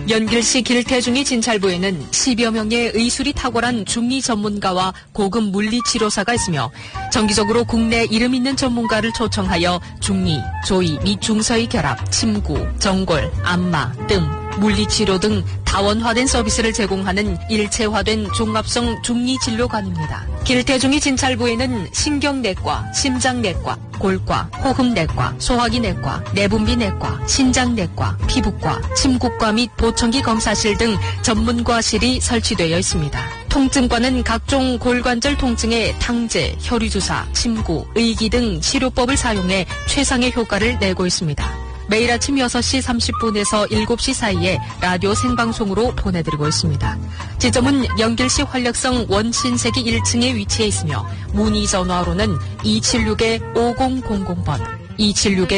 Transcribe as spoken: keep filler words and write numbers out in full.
연길시 길태중이 진찰부에는 십여 명의 의술이 탁월한 중리 전문가와 고급 물리치료사가 있으며 정기적으로 국내 이름 있는 전문가를 초청하여 중리, 조이 및 중서의 결합, 침구, 정골, 안마, 뜸, 물리치료 등 다원화된 서비스를 제공하는 일체화된 종합성 중리진료관입니다. 길태중이 진찰부에는 신경내과, 심장내과, 골과, 호흡내과, 소화기내과, 내분비내과, 신장내과, 피부과, 침구과 및 보청기 검사실 등 전문과실이 설치되어 있습니다. 통증과는 각종 골관절 통증의 탕제, 혈유주사, 침구, 의기 등 치료법을 사용해 최상의 효과를 내고 있습니다. 매일 아침 여섯 시 삼십 분에서 일곱 시 사이에 라디오 생방송으로 보내드리고 있습니다. 지점은 연길시 활력성 원신세기 일 층에 위치해 있으며 문의 전화로는 이칠육 오공공공 번, 이칠육